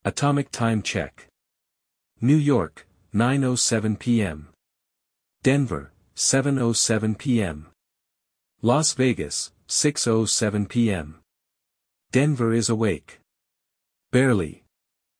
Atomic time check. New York, 9:07 p.m. Denver, 7:07 p.m. Las Vegas, 6:07 p.m. Denver is awake. Barely.